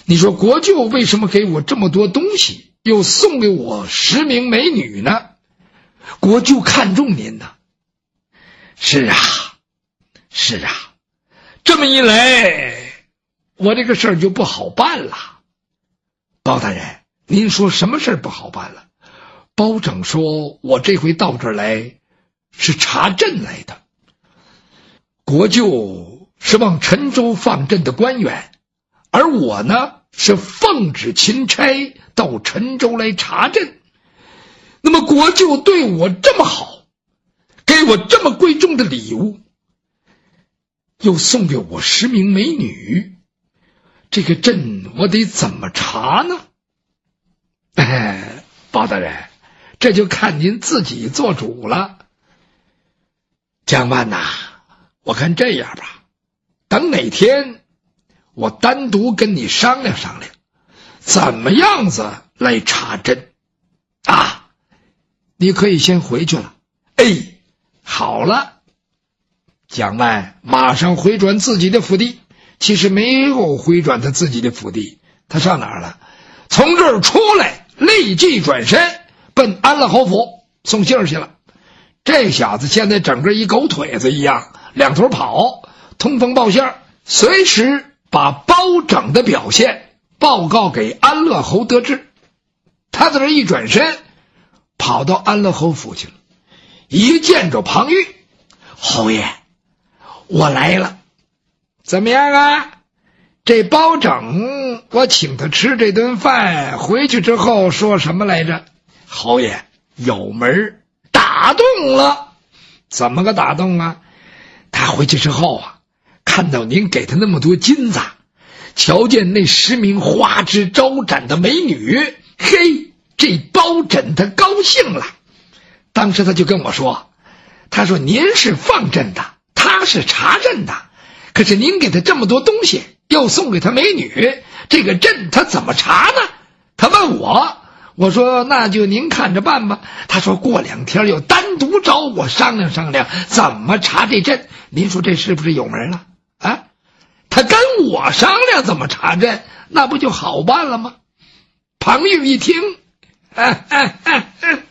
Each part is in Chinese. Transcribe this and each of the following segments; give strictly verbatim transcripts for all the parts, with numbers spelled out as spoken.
你说国舅为什么给我这么多东西，又送给我十名美女呢？国舅看重您呢。是啊，是啊，这么一来，我这个事儿就不好办了。包大人，您说什么事儿不好办了？包拯说，我这回到这儿来是查镇来的。国舅是往陈州放镇的官员，而我呢是奉旨钦差到陈州来查镇。那么国舅对我这么好，给我这么贵重的礼物，又送给我十名美女，这个镇我得怎么查呢？哎，包大人，这就看您自己做主了。蒋万呐，我看这样吧，等哪天我单独跟你商量商量，怎么样子来查镇啊？你可以先回去了。哎，好了。蒋万马上回转自己的府邸，其实没有回转他自己的府邸，他上哪儿了？从这儿出来，立即转身奔安乐侯府送信儿去了。这小子现在整个一狗腿子一样，两头跑，通风报信儿，随时把包拯的表现报告给安乐侯得知。他在这一转身，跑到安乐侯府去了。一见着庞玉，侯爷，我来了。怎么样啊？这包拯，我请他吃这顿饭，回去之后说什么来着？侯爷，有门打动了。怎么个打动啊？他回去之后啊，看到您给他那么多金子，瞧见那十名花枝招展的美女，嘿，这包拯他高兴了。当时他就跟我说，他说您是放镇的，他是查镇的，可是您给他这么多东西，又送给他美女，这个镇他怎么查呢？他问我，我说那就您看着办吧。他说过两天又单独找我商量商量怎么查这镇。您说这是不是有门了啊？他跟我商量怎么查镇，那不就好办了吗？庞玉一听，啊啊啊啊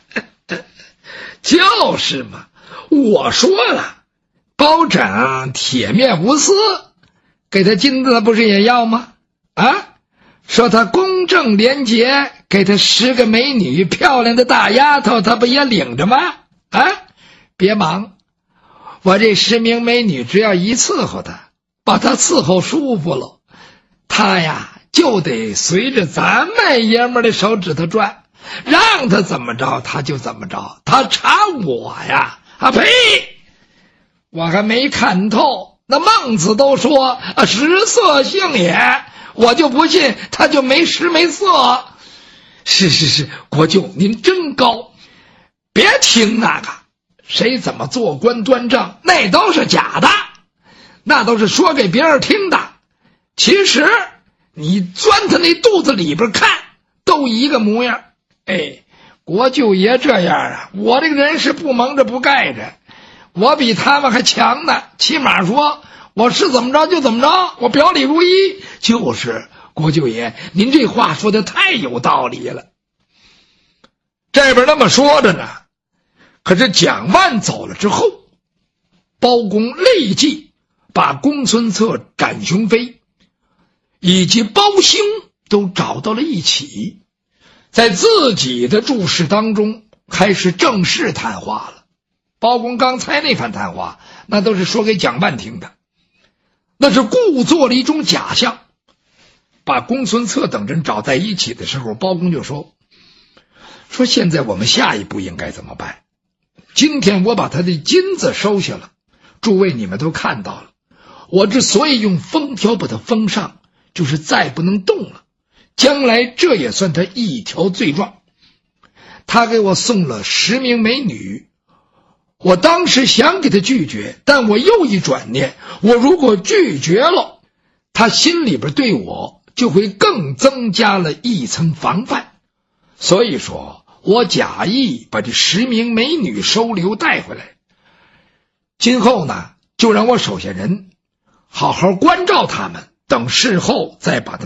就是嘛，我说了，包拯铁面无私，给他金子不是也要吗？啊，说他公正廉洁，给他十个美女漂亮的大丫头，他不也领着吗？啊，别忙，我这十名美女只要一伺候他，把他伺候舒服了，他呀就得随着咱们爷们的手指头转，让他怎么着他就怎么着，他查我呀，啊呸！我还没看透，那孟子都说啊，食色性也，我就不信他就没食没色。是是是，国舅您真高，别听那个谁怎么做官端正，那都是假的，那都是说给别人听的。其实你钻他那肚子里边看，都一个模样。哎，国舅爷这样啊，我这个人是不蒙着不盖着，我比他们还强呢。起码说我是怎么着就怎么着，我表里如一。就是国舅爷，您这话说的太有道理了。这边那么说着呢，可是蒋万走了之后，包公立即把公孙策、展雄飞以及包兴都找到了一起，在自己的注释当中开始正式谈话了。包公刚才那番谈话，那都是说给蒋万听的，那是故作了一种假象。把公孙策等人找在一起的时候，包公就说说现在我们下一步应该怎么办？今天我把他的金子收下了，诸位你们都看到了，我之所以用封条把他封上，就是再不能动了，将来这也算他一条罪状。他给我送了十名美女，我当时想给他拒绝，但我又一转念，我如果拒绝了，他心里边对我就会更增加了一层防范。所以说我假意把这十名美女收留带回来，今后呢就让我手下人好好关照他们，等事后再把他